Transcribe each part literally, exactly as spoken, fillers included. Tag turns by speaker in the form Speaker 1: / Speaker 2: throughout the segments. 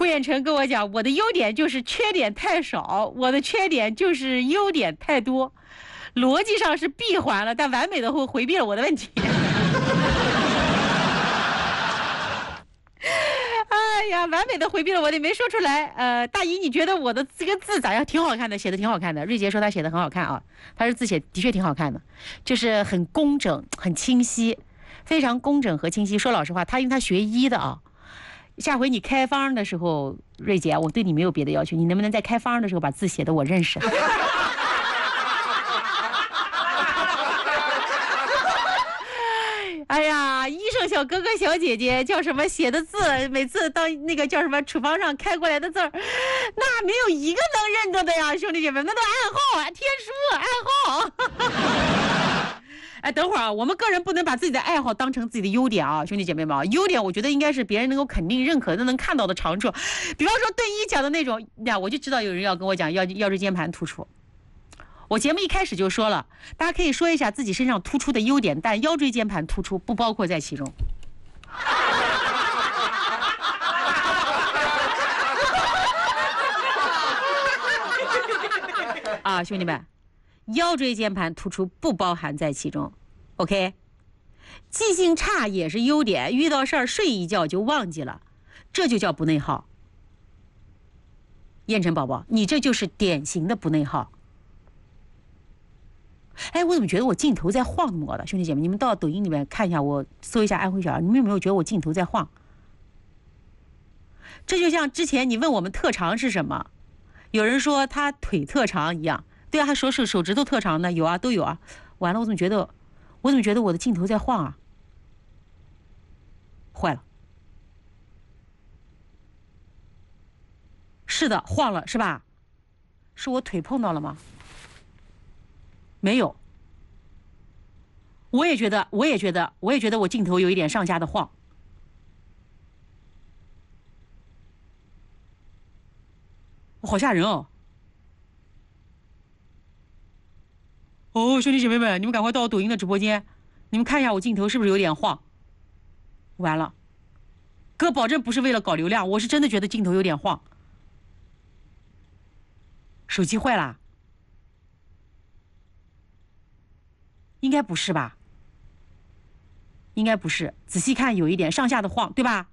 Speaker 1: 彦辰跟我讲，我的优点就是缺点太少，我的缺点就是优点太多，逻辑上是闭环了，但完美的会回避了我的问题。哎呀，完美的回避了我的没说出来。呃，大姨，你觉得我的这个字咋样？挺好看的，写的挺好看的。瑞杰说他写的很好看啊，他这字写的确挺好看的，就是很工整、很清晰，非常工整和清晰。说老实话，他因为他学医的啊，下回你开方的时候，瑞杰，我对你没有别的要求，你能不能在开方的时候把字写的我认识？哎呀，医生小哥哥小姐姐叫什么写的字，每次到那个叫什么处方上开过来的字儿，那没有一个能认得的呀，兄弟姐妹，那都暗号啊，天书暗号。哎，等会儿啊，我们个人不能把自己的爱好当成自己的优点啊，兄弟姐妹们啊，优点我觉得应该是别人能够肯定认可的、能看到的长处。比方说对一讲的那种呀，我就知道有人要跟我讲腰腰椎间盘突出。我节目一开始就说了，大家可以说一下自己身上突出的优点，但腰椎间盘突出不包括在其中。啊，兄弟们，腰椎间盘突出不包含在其中 ，OK？ 记性差也是优点，遇到事儿睡一觉就忘记了，这就叫不内耗。燕晨宝宝，你这就是典型的不内耗。哎，我怎么觉得我镜头在晃我了？兄弟姐妹，你们到抖音里面看一下，我搜一下安徽小孩，你们有没有觉得我镜头在晃？这就像之前你问我们特长是什么，有人说他腿特长一样，对啊，他手手手指头特长的有啊，都有啊。完了，我怎么觉得，我怎么觉得我的镜头在晃啊？坏了，是的，晃了是吧？是我腿碰到了吗？没有，我也觉得，我也觉得，我也觉得我镜头有一点上下的晃。好吓人哦！哦，兄弟姐妹们，你们赶快到我抖音的直播间，你们看一下我镜头是不是有点晃？完了，哥保证不是为了搞流量，我是真的觉得镜头有点晃。手机坏了？应该不是吧？应该不是，仔细看有一点上下的晃，对吧？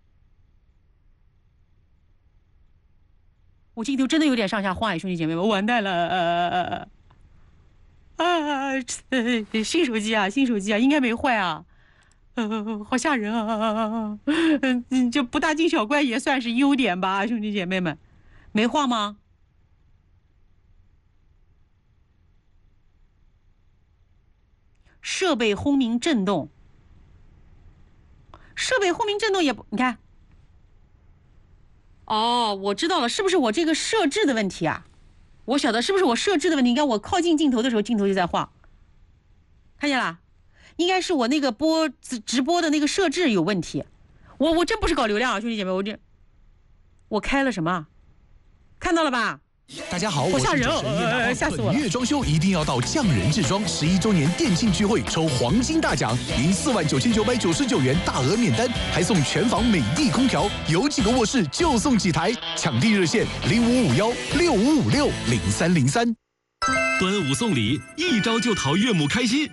Speaker 1: 我镜头真的有点上下晃，兄弟姐妹们，我完蛋了！呃啊，新手机啊，新手机啊，应该没坏啊。呃，好吓人啊！嗯，这不大惊小怪也算是优点吧，兄弟姐妹们，没晃吗？设备轰鸣震动，设备轰鸣震动也不，你看。哦，我知道了，是不是我这个设置的问题啊？我晓得是不是我设置的问题？你看我靠近镜头的时候，镜头就在晃，看见了？应该是我那个播直播的那个设置有问题。我我真不是搞流量啊，兄弟姐妹，我这我开了什么？看到了吧？
Speaker 2: 大家好，
Speaker 1: 好吓人哦！
Speaker 2: 呃，
Speaker 1: 吓死我了！
Speaker 2: 本月装修一定要到匠人制装十一周年店庆聚会抽黄金大奖，赢四万九千九百九十九元大额免单，还送全房美的空调，有几个卧室就送几台，抢地热线零五五幺六五五六零三零三。
Speaker 3: 端午送礼，一招就讨岳母开心。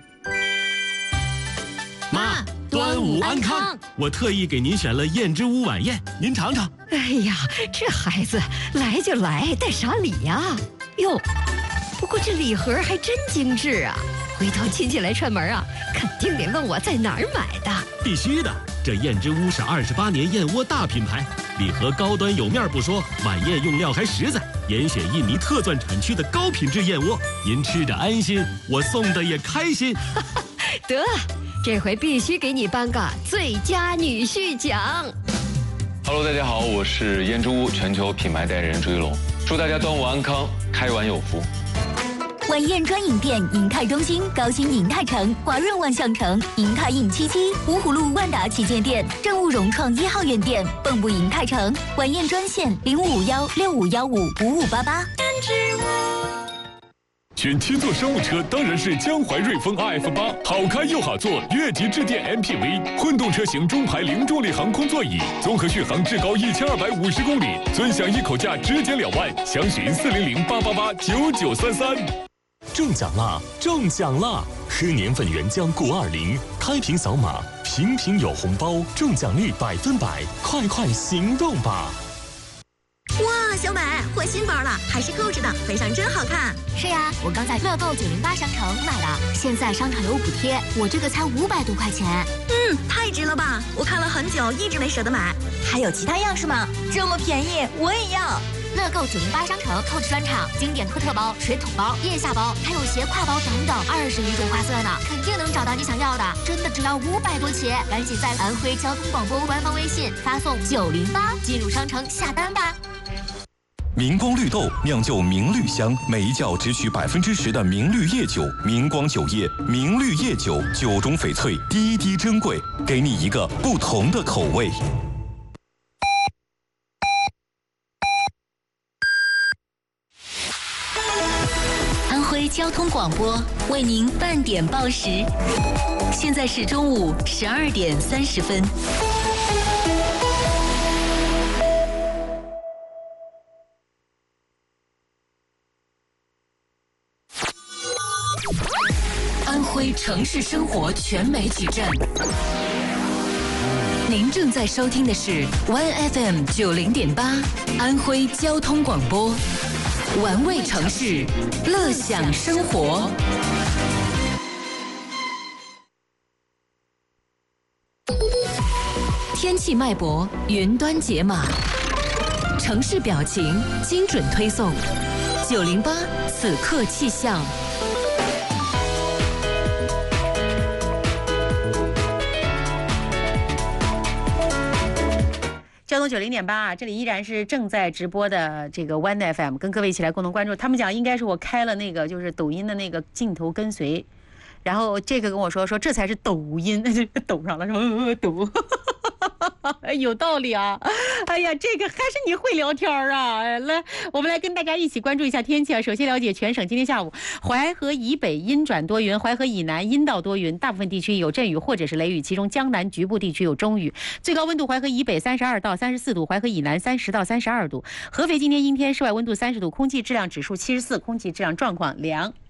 Speaker 3: 妈，端午安康！我特意给您选了燕之屋晚宴，您尝尝。
Speaker 4: 哎呀，这孩子来就来，带啥礼呀？哟，不过这礼盒还真精致啊！回头亲戚来串门啊，肯定得问我在哪儿买的。
Speaker 3: 必须的，这燕之屋是二十八年燕窝大品牌，礼盒高端有面不说，晚宴用料还实在，严选印尼特钻产区的高品质燕窝，您吃着安心，我送的也开心。
Speaker 4: 得，这回必须给你颁个最佳女婿奖。
Speaker 5: Hello， 大家好，我是燕之屋全球品牌代言人朱一龙，祝大家端午安康，开碗有福。
Speaker 6: 晚宴专营店：银泰中心、高新银泰城、华润万象城、银泰印七七、芜湖路万达旗舰店、正务融创一号院店、蚌埠银泰城。晚宴专线零五五幺六五幺五五五八八。
Speaker 7: 选七座商务车当然是江淮瑞风 R F 八，好开又好坐，越级致电 M P V， 混动车型中排零重力航空座椅，综合续航至高一千二百五十公里，尊享一口价直减两万，详询四零零八八八九九三三。
Speaker 8: 中奖啦！中奖啦！喝年份原浆谷二零，开瓶扫码，瓶瓶有红包，中奖率百分百，快快行动吧！
Speaker 9: 哇，小美换新包了，还是购置的，非常真好看。
Speaker 6: 是呀，我刚在乐购九零八商城买的，现在商场有补贴，我这个才五百多块钱。
Speaker 9: 嗯，太值了吧！我看了很久，一直没舍得买。还有其他样式吗？这么便宜，我也要。
Speaker 6: 乐购九零八商城购置专场，经典托特包、水桶包、腋下包，还有斜挎包等等，二十余种花色呢，肯定能找到你想要的。真的只要五百多起，赶紧在安徽交通广播官方微信发送九零八进入商城下单吧。
Speaker 8: 明光绿豆酿就明绿香，每一窖只取百分之十的明绿叶酒。明光酒业明绿叶酒，酒中翡翠，滴滴珍贵，给你一个不同的口味。
Speaker 6: 安徽交通广播为您半点报时，现在是中午十二点三十分。安徽城市生活全媒体站，您正在收听的是 One F M 九零点八，安徽交通广播，玩味城市，乐享生活。天气脉搏，云端解码，城市表情，精准推送。九零八此刻气象。
Speaker 1: 交通九零点八啊，这里依然是正在直播的这个 One F M， 跟各位一起来共同关注。他们讲应该是我开了那个就是抖音的那个镜头跟随，然后这个跟我说说这才是抖音，抖上了，说、呃、抖。有道理啊！哎呀，这个还是你会聊天啊！来，我们来跟大家一起关注一下天气啊。首先了解全省今天下午淮河以北阴转多云，淮河以南阴到多云，大部分地区有阵雨或者是雷雨，其中江南局部地区有中雨。最高温度淮河以北三十二到三十四度，淮河以南三十到三十二度。合肥今天阴天，室外温度三十度，空气质量指数七十四，空气质量状况良。